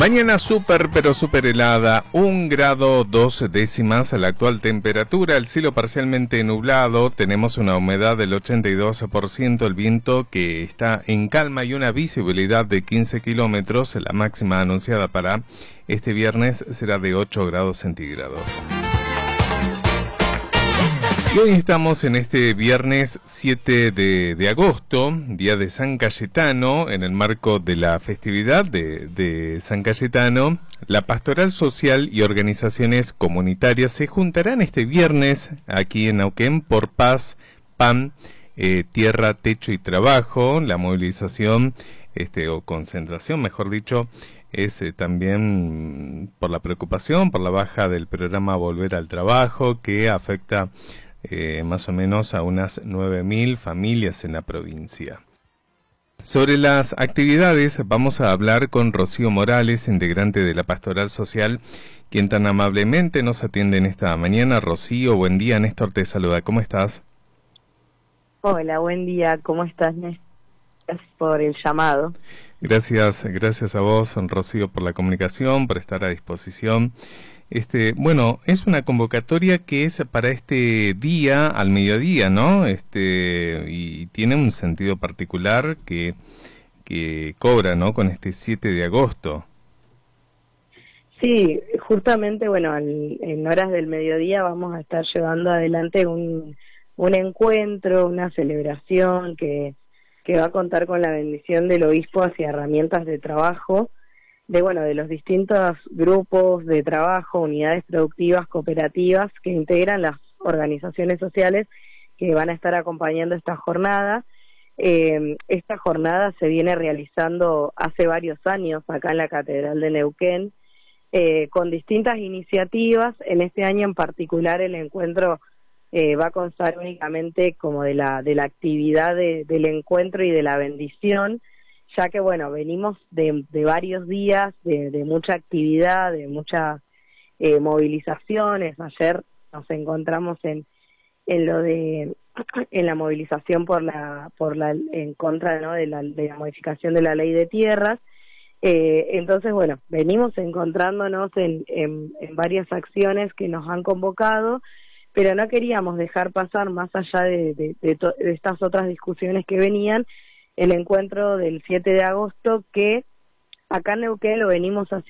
Mañana súper pero súper helada, 1 grado 2 décimas la actual temperatura, el cielo parcialmente nublado, tenemos una humedad del 82%, el viento que está en calma y una visibilidad de 15 kilómetros, la máxima anunciada para este viernes será de 8 grados centígrados. Y hoy estamos en este viernes 7 de agosto, día de San Cayetano, en el marco de la festividad de San Cayetano. La Pastoral Social y organizaciones comunitarias se juntarán este viernes aquí en Neuquén por paz, pan, tierra, techo y trabajo. La movilización, o concentración, mejor dicho, es también por la preocupación, por la baja del programa Volver al Trabajo, que afecta más o menos a unas 9.000 familias en la provincia. Sobre las actividades vamos a hablar con Rocío Morales, integrante de la Pastoral Social, quien tan amablemente nos atiende en esta mañana. Rocío, buen día, Néstor te saluda, ¿cómo estás? Hola, buen día, ¿cómo estás, Néstor? Gracias por el llamado. Gracias a vos, Rocío, por la comunicación, por estar a disposición. Bueno, es una convocatoria que es para este día al mediodía, ¿no? Y tiene un sentido particular que cobra, ¿no? Con este 7 de agosto. Sí, justamente, bueno, en horas del mediodía vamos a estar llevando adelante un encuentro, una celebración que va a contar con la bendición del obispo hacia herramientas de trabajo, de los distintos grupos de trabajo, unidades productivas, cooperativas que integran las organizaciones sociales que van a estar acompañando esta jornada. Esta jornada se viene realizando hace varios años acá en la Catedral de Neuquén, con distintas iniciativas. En este año en particular el encuentro va a constar únicamente como de la actividad del encuentro y de la bendición, ya que venimos de varios días de mucha actividad, de muchas movilizaciones. Ayer nos encontramos en la movilización en contra, ¿no?, de la modificación de la ley de tierras. Entonces, venimos encontrándonos en varias acciones que nos han convocado, pero no queríamos dejar pasar, más allá de estas otras discusiones que venían, el encuentro del 7 de agosto, que acá en Neuquén lo venimos haciendo